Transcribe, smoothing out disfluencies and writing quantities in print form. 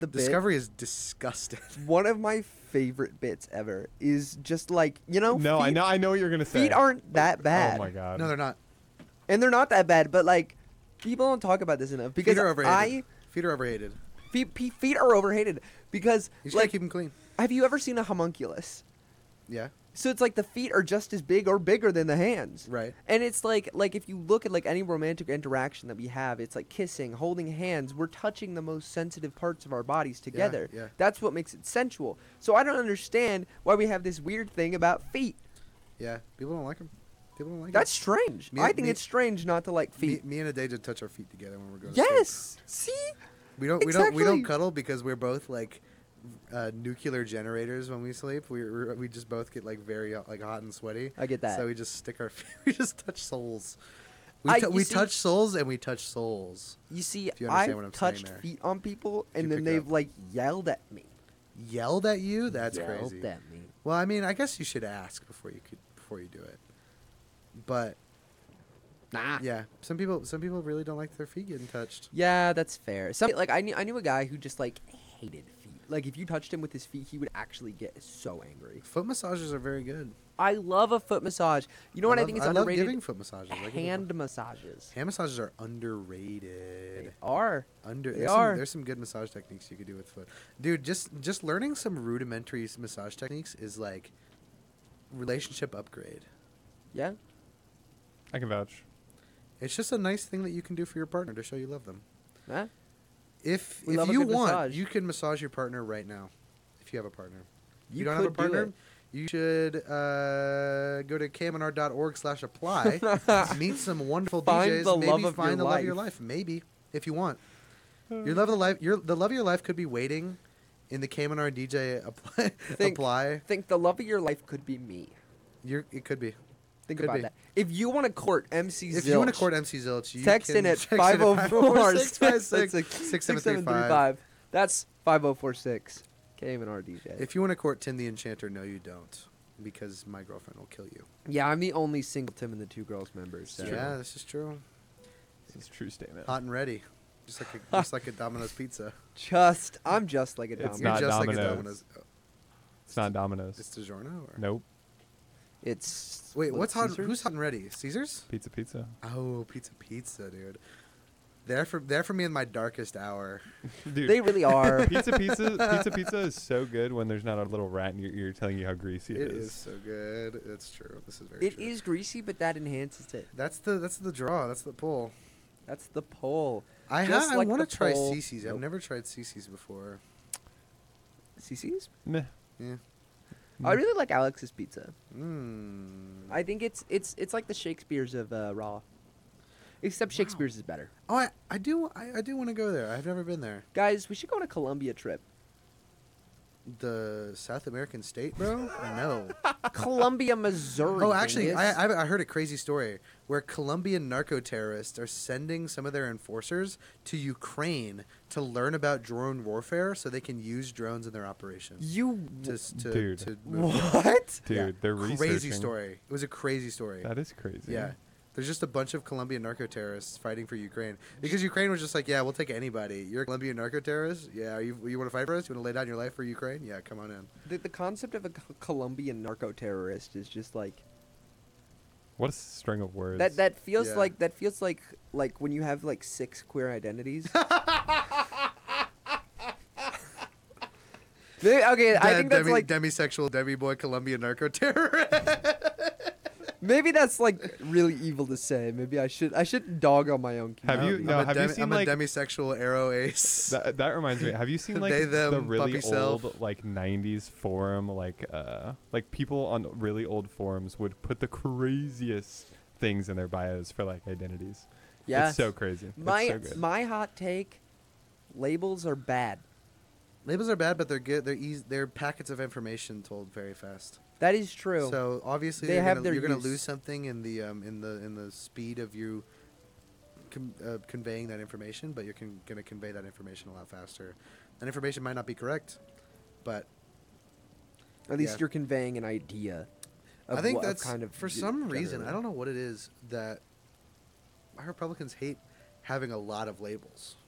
the bit. Discovery is disgusting. One of my favorite bits ever is just like, you know, No, feet, I know what you're gonna say. feet aren't that bad. Oh my god. No, they're not. And they're not that bad, but like people don't talk about this enough because Feet are overrated. Feet are overrated. feet are overhated because You just gotta like keep them clean. have you ever seen a homunculus? Yeah. So it's like the feet are just as big or bigger than the hands. Right. And it's like if you look at like any romantic interaction that we have, it's like kissing, holding hands, we're touching the most sensitive parts of our bodies together. yeah. That's what makes it sensual. So I don't understand why we have this weird thing about feet. Yeah. People don't like them. People don't like That's strange. Me- I think me- it's strange not to like them. feet. Me and Ade just touch our feet together when we're going to sleep. Yes. See? We don't Exactly. cuddle because we're both like nuclear generators when we sleep. We just both get like very like hot and sweaty. I get that. So we just stick our feet. We just touch souls. You We see- touch souls and we touch souls. You see, If you understand what I've I'm saying touched there. feet on people and You then pick they've up. like yelled at me. Yelled at you? That's yelled crazy. at me. Well, I mean, I guess you should ask before you do it. But Nah. yeah, some people really don't like their feet getting touched. Yeah, that's fair. Some like I knew a guy who just like hated feet. Like if you touched him with his feet, he would actually get so angry. Foot massages are very good. I love a foot massage. You know what I think is I love underrated? giving foot massages. I give them- Hand massages. hand massages are They underrated. are. Under They there's are. there's some good massage techniques you could do with foot. Dude, just learning some rudimentary massage techniques is like relationship upgrade. Yeah. I can vouch. It's just a nice thing that you can do for your partner to show you love them. Huh? If We love a you good want, massage. you can massage your partner right now. If you have a partner. If you don't could have a partner, do it. you should go to kmnr.org/apply. Meet some wonderful Find DJs. the Maybe love of find your the love of your life. life. Maybe if you want. Your love of the life. The love of your life could be waiting in the KMNR DJ apply. Think the love of your life could be me. It could be. Think Could about be. that. If you want to court MC Zilch, If you want to court MC Zilch, you text can in at text in 504 6735. That's 5046. KMNR DJ. If you want to court Tim the Enchanter, no, you don't, because my girlfriend will kill you. Yeah, I'm the only single Tim and the Two Girls members. So. Yeah, this is true. This is a true statement. Hot and ready, just like a Domino's pizza. I'm just like a It's Domino's. not You're just like a Domino's. Domino's. Oh, It's not Domino's. it's DiGiorno. Or? Nope. It's Wait, what's hot? Caesar's? Who's hot and ready? Caesar's? Pizza. Oh, pizza, dude. They're for me in my darkest hour. Dude, They really are. pizza is so good when there's not a little rat in your ear telling you how greasy It is so good. It's true. This is very It true. is greasy, but that enhances it. That's the draw. That's the pull. That's the pull. I Just like want the to try pull- Cece's. I've Nope. never tried Cece's before. CC's? Meh. Yeah. I really like Alex's pizza. Mmm. I think it's like the Shakespeare's of Raw. Except Shakespeare's is better. Oh, I do want to go there. I've never been there. Guys, we should go on a Colombia trip. The South American state, bro? No. Columbia, Missouri. Oh, actually, dingus. I heard a crazy story where Colombian narco-terrorists are sending some of their enforcers to Ukraine to learn about drone warfare so they can use drones in their operations. You Dude. To move. what? Dude, Yeah. they're Crazy researching. story. It was a crazy story. That is crazy. Yeah. There's just a bunch of Colombian narco-terrorists fighting for Ukraine. Because Ukraine was just like, yeah, we'll take anybody. You're a Colombian narco-terrorist? Yeah, you want to fight for us? You want to lay down your life for Ukraine? Yeah, come on in. The concept of a Colombian narco terrorist is just like What a string of words. that feels Yeah. like when you have like 6 queer identities. Okay, I think that's like demisexual demi-boy Colombian narco-terrorist. maybe that's like really evil to say. Maybe I should dog on my own. Have you- community. No, have you seen, I'm like- a demisexual arrow ace. That reminds me. Have you seen like They, the them, really puppy self. old like '90s forum like people on really old forums would put the craziest things in their bios for like identities. Yes. It's so crazy. It's My so good. my hot take: labels are bad. Labels are bad, but they're good. They're easy. They're packets of information told very fast. That is true. So obviously They have their you're gonna use. lose something in the speed of you conveying that information, but you're gonna convey that information a lot faster. That information might not be correct, but At least yeah. you're conveying an idea. Of I think what, of that's kind of for some reason. generally. I don't know what it is that our Republicans hate having a lot of labels.